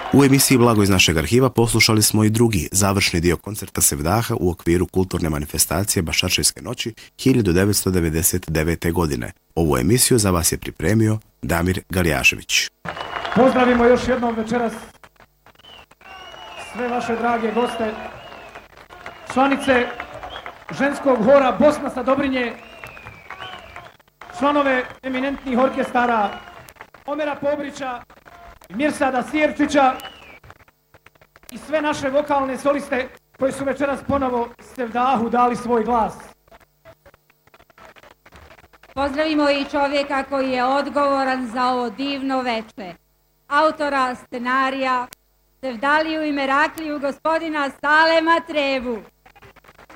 U emisiji Blago iz našeg arhiva poslušali smo i drugi, završni dio koncerta Sevdaha u okviru kulturne manifestacije Baščaršijske noći 1999. godine. Ovu emisiju za vas je pripremio Damir Galjašević. Pozdravimo još jednom večeras sve vaše drage goste, članice ženskog hora Bosna sa Dobrinje, članove eminentnih orkestara Omera Pobrića, Mirsada Sjerčića i sve naše vokalne soliste koji su večeras ponovo Sevdahu dali svoj glas. Pozdravimo i čovjeka koji je odgovoran za ovo divno veče, autora scenarija Sevdaliju i Merakliju, gospodina Salema Trebu.